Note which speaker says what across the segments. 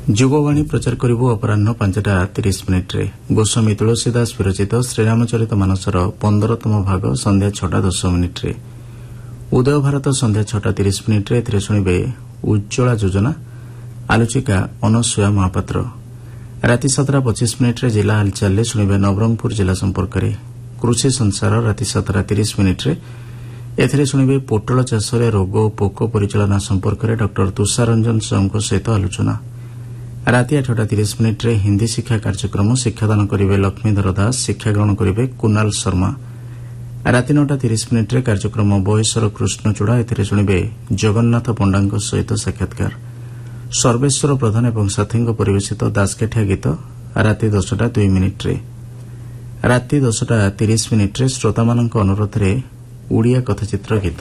Speaker 1: ଯୁବବାଣୀ ପ୍ରଚାର କରିବୁ ଅପରାହ୍ନ 5:30 ଗୋସ୍ୱାମୀ ତୁଳସୀଦାସ ବିରଚିତ ଶ୍ରୀରାମଚରିତ ମାନସର 15ତମ ଭାଗ ସନ୍ଧ୍ୟା 6:10 ଉଦୟ ଭାରତ ସନ୍ଧ୍ୟା 6:30 ଏଥିରେ ଶୁଣିବେ ଉଜ୍ଜଳା ଯୋଜନା ଆଲୋଚିକା ଅନସୂୟା ମହାପାତ୍ର। ରାତି 7:25 ଜିଲ୍ଲା ହାଲଚାଲରେ ଶୁଣିବେ ନବରଙ୍ଗପୁର ଜିଲ୍ଲା ସମ୍ପର୍କରେ। କୃଷି ସଂସାର ରାତି 7:30 ଏଥିରେ ଶୁଣିବେ ପୋଟଳ ଚାଷରେ ରୋଗ ଓ ପୋକ ପରିଚାଳନା ସମ୍ପର୍କରେ ଡ ତୁଷାରଞ୍ଜନ ସାହୁଙ୍କ ସହିତ ଆଲୋଚନା। ରାତି 8:30 ହିନ୍ଦୀ ଶିକ୍ଷା କାର୍ଯ୍ୟକ୍ରମ ଶିକ୍ଷାଦାନ କରିବେ ଲକ୍ଷ୍ମୀଧର ଦାସ, ଶିକ୍ଷାଗ୍ରହଣ କରିବେ କୁନାଲ ଶର୍ମା। ରାତି 9:30 କାର୍ଯ୍ୟକ୍ରମ ବୟସର କୃଷ୍ଣଚୂଡ଼ା ଏଥିରେ ଶୁଣିବେ ଜଗନ୍ନାଥ ପଣ୍ଡାଙ୍କ ସହିତ ସାକ୍ଷାତକାର। ସର୍ବେଶ୍ୱର ପ୍ରଧାନ ଏବଂ ସାଥୀଙ୍କ ପରିବେଶିତ ଦାସକାଠିଆ ଗୀତ ରାତି 10:02। ରାତି 10:30 ଶ୍ରୋତାମାନଙ୍କ ଅନୁରୋଧରେ ଓଡ଼ିଆ କଥାଚିତ୍ର ଗୀତ।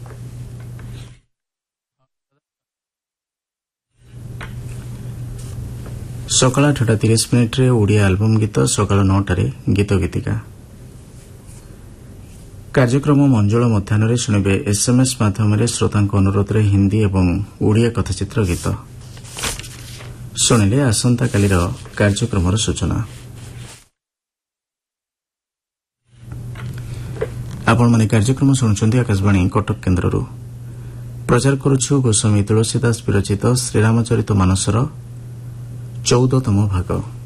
Speaker 1: ସକାଳ 8:30 ଓଡ଼ିଆ ଆଲବମ୍ ଗୀତ, ସକାଳ 9ଟାରେ ଗୀତ ଗୀତିକା। କାର୍ଯ୍ୟକ୍ରମ ମଞ୍ଜୁଳ ମଧ୍ୟାହ୍ନରେ ଶୁଣିବେ ଏସ୍ଏମ୍ଏସ୍ ମାଧ୍ୟମରେ ଶ୍ରୋତାଙ୍କ ଅନୁରୋଧରେ ହିନ୍ଦୀ ଏବଂ ଓଡ଼ିଆ କଥାଚିତ୍ର ଗୀତ। ଶୁଣିଲେ ଆସନ୍ତାକାଲିର କାର୍ଯ୍ୟକ୍ରମର ସୂଚନା। ଆପଣମାନେ କାର୍ଯ୍ୟକ୍ରମ ଶୁଣୁଛନ୍ତି ଆକାଶବାଣୀ କଟକ କେନ୍ଦ୍ରରୁ। ପ୍ରଚାର କରୁଛୁ ଗୋସ୍ୱାମୀ ତୁଳସୀଦାସ ବିରଚିତ ଶ୍ରୀରାମଚରିତ ମାନସର 14ତମ ଭାଗ।